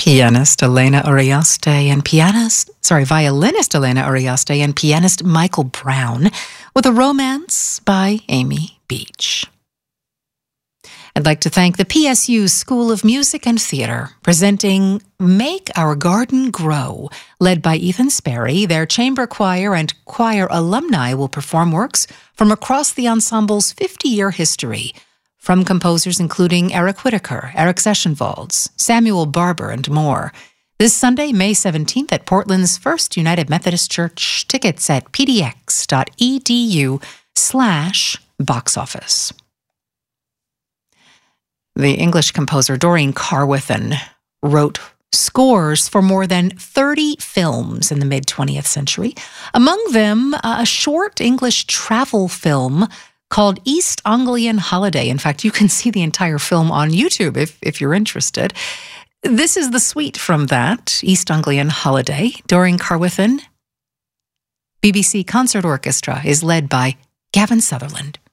violinist Elena Ariaste and pianist Michael Brown with a romance by Amy Beach. I'd like to thank the PSU School of Music and Theater, presenting Make Our Garden Grow, led by Ethan Sperry. Their chamber choir and choir alumni will perform works from across the ensemble's 50-year history, from composers including Eric Whitacre, Eric Sessionvalds, Samuel Barber, and more. This Sunday, May 17th at Portland's First United Methodist Church. Tickets at pdx.edu/box office. The English composer Doreen Carwithen wrote scores for more than 30 films in the mid-20th century. Among them, a short English travel film called East Anglian Holiday. In fact, you can see the entire film on YouTube if you're interested. This is the suite from that, East Anglian Holiday. Doreen Carwithen, BBC Concert Orchestra, is led by Gavin Sutherland.